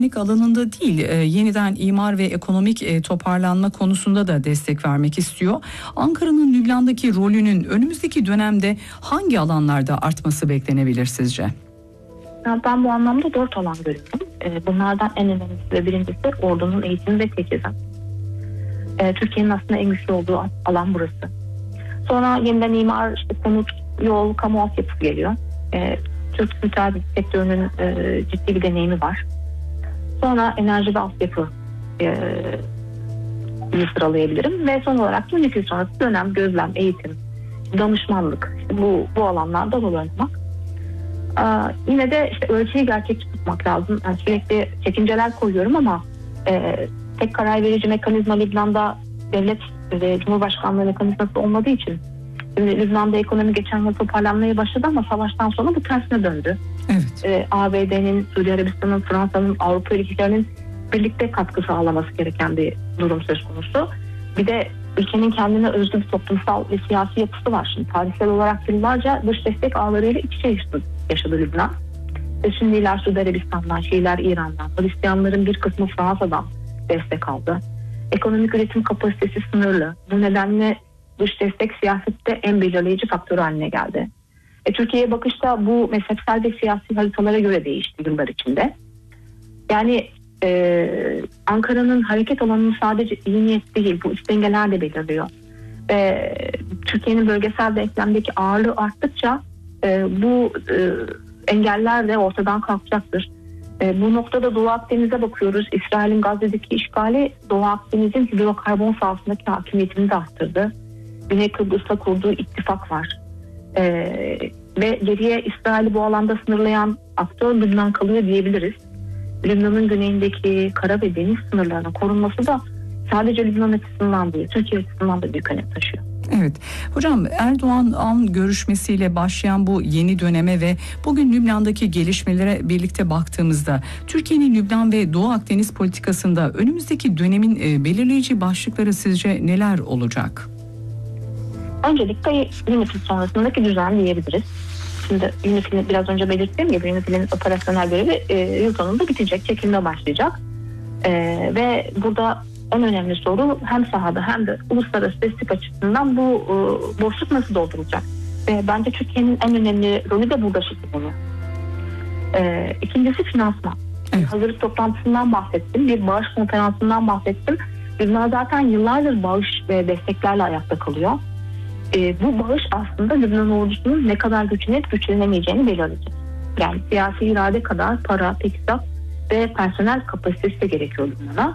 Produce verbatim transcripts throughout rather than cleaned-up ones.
alanında değil, e, yeniden imar ve ekonomik e, toparlanma konusunda da destek vermek istiyor. Ankara'nın Lübnan'daki rolünün önümüzdeki dönemde hangi alanlarda artması beklenebilir sizce? Ben bu anlamda dört alan görüyorum. Bunlardan en önemlisi ve birincisi ordunun eğitimi ve teçhizi. Türkiye'nin aslında en güçlü olduğu alan burası. Sonra yeniden imar, işte konut, yol, kamu altyapısı geliyor. Türk müteahhit sektörünün ciddi bir deneyimi var. Sonra enerji ve altyapı bir sıralayabilirim. Ve son olarak da nüfus sonrası dönem, gözlem, eğitim, danışmanlık. İşte bu, bu alanlarda rol oynamak. Ee, yine de işte ölçüyü gerçekçi tutmak lazım. Yani sürekli çekinceler koyuyorum ama e, tek karar verici mekanizma Lübnan'da devlet ve Cumhurbaşkanlığı mekanizması olmadığı için şimdi Lübnan'da ekonomi geçen yıl toparlanmaya başladı ama savaştan sonra bu tersine döndü. Evet. Ee, A B D'nin, Suudi Arabistan'ın, Fransa'nın, Avrupa ülkelerinin birlikte katkı sağlaması gereken bir durum söz konusu. Bir de ülkenin kendine özgü bir toplumsal ve siyasi yapısı var. Şimdi tarihsel olarak yıllarca dış destek ağlarıyla iç içe yaşadı Lübnan. Ve Sünniler Suudi Arabistan'dan, Şiiler İran'dan, Hristiyanların bir kısmı Fransa'dan destek aldı. Ekonomik üretim kapasitesi sınırlı. Bu nedenle dış destek siyasette en belirleyici faktör haline geldi. E, Türkiye'ye bakışta bu mezhepsel ve siyasi haritalara göre değişti yıllar içinde. Yani Ee, Ankara'nın hareket alanını sadece iyi niyet değil, bu iç dengeler de belirliyor. Ve Türkiye'nin bölgesel denklemdeki ağırlığı arttıkça e, bu e, engeller de ortadan kalkacaktır. E, bu noktada Doğu Akdeniz'e bakıyoruz. İsrail'in Gazze'deki işgali Doğu Akdeniz'in hidrokarbon sahasındaki hakimiyetini de arttırdı. Güney Kıbrıs'ta kurduğu ittifak var. E, ve geriye İsrail'i bu alanda sınırlayan aktör Lübnan kalıyor diyebiliriz. Lübnan'ın güneyindeki kara ve deniz sınırlarının korunması da sadece Lübnan açısından değil, Türkiye açısından da büyük önem taşıyor. Evet. Hocam, Erdoğan-An görüşmesiyle başlayan bu yeni döneme ve bugün Lübnan'daki gelişmelere birlikte baktığımızda Türkiye'nin Lübnan ve Doğu Akdeniz politikasında önümüzdeki dönemin belirleyici başlıkları sizce neler olacak? Öncelikle UNIFIL sonrasındaki düzen diyebiliriz. Şimdi UNIFIL'in biraz önce belirttiğim gibi UNIFIL'in operasyonel görevi e, yıl sonunda bitecek, çekilme başlayacak. E, ve burada en önemli soru hem sahada hem de uluslararası destek açısından bu e, boşluk nasıl doldurulacak? E, bence Türkiye'nin en önemli rolü de burada şekilleniyor. E, ikincisi finansman. Evet. Hazırlık toplantısından bahsettim, bir bağış konferansından bahsettim. Lübnan zaten yıllardır bağış ve desteklerle ayakta kalıyor. E, bu bağış aslında Lübnan ordusunun ne kadar güçlenip güçlenemeyeceğini belirleyecek. Yani siyasi irade kadar para, teçhizat ve personel kapasitesi de gerekiyor Lübnan'a.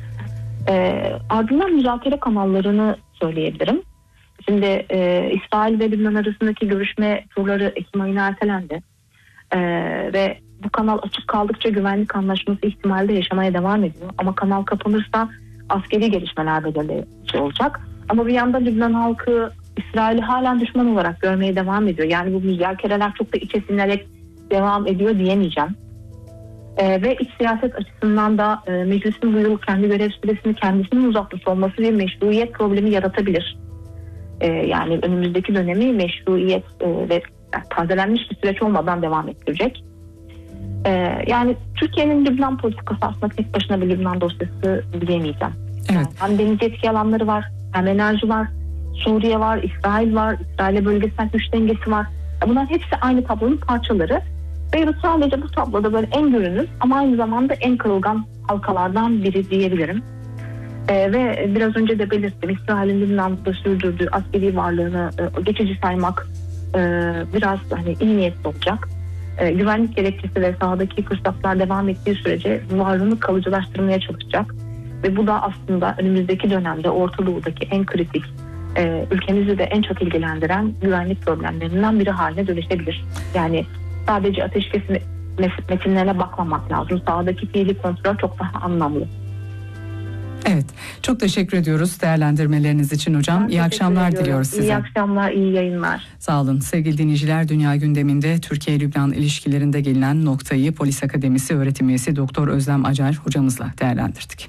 E, ardından müzakere kanallarını söyleyebilirim. Şimdi e, İsrail ve Lübnan arasındaki görüşme turları Ekim ayına ertelendi. E, ve bu kanal açık kaldıkça güvenlik anlaşması ihtimali de yaşamaya devam ediyor. Ama kanal kapanırsa askeri gelişmeler belirleyici olacak. Ama bir yandan Lübnan halkı İsrail'i halen düşman olarak görmeye devam ediyor. Yani bu müzakereler çok da içe sinerek devam ediyor diyemeyeceğim. Ee, ve iç siyaset açısından da e, meclisin bu yıl kendi görev süresini kendisinin uzatmış olması bir meşruiyet problemi yaratabilir. Ee, yani önümüzdeki dönemi meşruiyet e, ve yani, tazelenmiş bir süreç olmadan devam ettirecek. Ee, yani Türkiye'nin Lübnan politikası aslında tek başına bir Lübnan dosyası diyemeyeceğim. Evet. Yani hem deniz yetki alanları var, hem enerji var, Suriye var, İsrail var, İsrail'e bölgesel güç dengesi var. Bunlar hepsi aynı tablonun parçaları. Beyrut sadece bu tabloda böyle en görünür ama aynı zamanda en kırılgan halkalardan biri diyebilirim. Ee, ve biraz önce de belirttim, İsrail'in Lübnan'da sürdürdüğü askeri varlığını e, geçici saymak e, biraz hani iyi niyetli olacak. E, güvenlik gerekçesi ve sahadaki fırsatlar devam ettiği sürece varlığını kalıcılaştırmaya çalışacak. Ve bu da aslında önümüzdeki dönemde Orta Doğu'daki en kritik, e, ülkemizi de en çok ilgilendiren güvenlik problemlerinden biri haline dönüşebilir. Yani sadece ateşkes metinlerine bakmamak lazım. Sahadaki fiili kontrol çok daha anlamlı. Evet, çok teşekkür ediyoruz değerlendirmeleriniz için hocam. Ben iyi akşamlar ediyorum. Diliyoruz size. İyi akşamlar, iyi yayınlar. Sağ olun. Sevgili dinleyiciler, dünya gündeminde Türkiye-Lübnan ilişkilerinde gelinen noktayı Polis Akademisi öğretim üyesi Doktor Özlem Acar hocamızla değerlendirdik.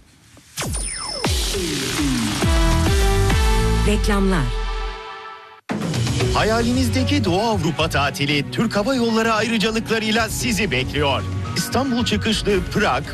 Reklamlar. Hayalinizdeki Doğu Avrupa tatili Türk Hava Yolları ayrıcalıklarıyla sizi bekliyor. İstanbul çıkışlı Prag,